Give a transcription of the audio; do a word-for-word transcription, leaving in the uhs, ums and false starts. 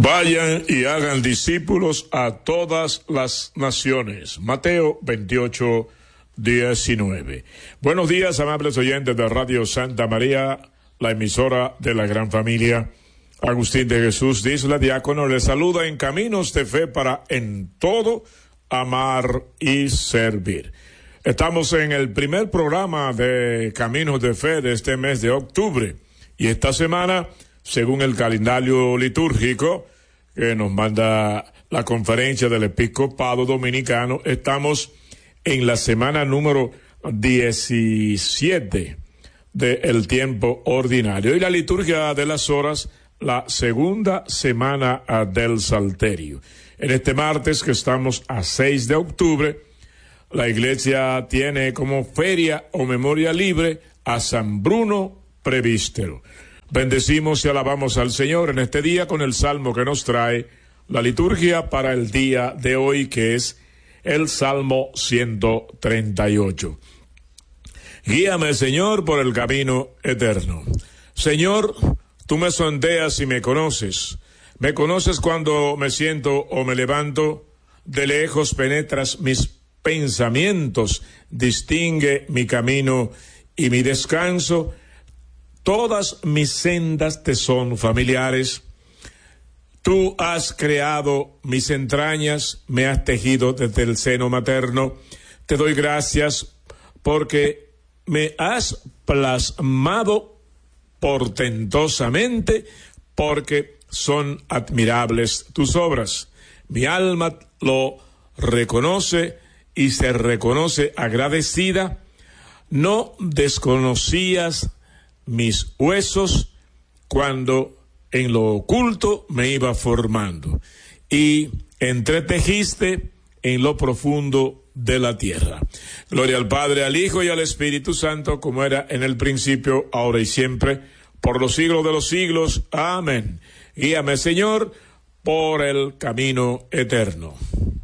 Vayan y hagan discípulos a todas las naciones. Mateo veintiocho, diecinueve. Buenos días, amables oyentes de Radio Santa María, la emisora de la gran familia. Agustín de Jesús Disla, diácono, les saluda en Caminos de Fe para en todo amar y servir. Estamos en el primer programa de Caminos de Fe de este mes de octubre y esta semana, según el calendario litúrgico que nos manda la Conferencia del Episcopado Dominicano, estamos en la semana número diecisiete del tiempo ordinario y la liturgia de las horas, la segunda semana del Salterio. En este martes, que estamos a seis de octubre, la iglesia tiene como feria o memoria libre a San Bruno Prevístero. Bendecimos y alabamos al Señor en este día con el salmo que nos trae la liturgia para el día de hoy, que es el Salmo ciento treinta y ocho. Guíame, Señor, por el camino eterno. Señor, tú me sondeas y me conoces. Me conoces cuando me siento o me levanto. De lejos penetras mis pensamientos. Distingue mi camino y mi descanso. Todas mis sendas te son familiares. Tú has creado mis entrañas, me has tejido desde el seno materno. Te doy gracias porque me has plasmado portentosamente, porque son admirables tus obras. Mi alma lo reconoce y se reconoce agradecida. No desconocías mis huesos cuando en lo oculto me iba formando, y entretejiste en lo profundo de la tierra. Gloria al Padre, al Hijo y al Espíritu Santo, como era en el principio, ahora y siempre, por los siglos de los siglos. Amén. Guíame, Señor, por el camino eterno.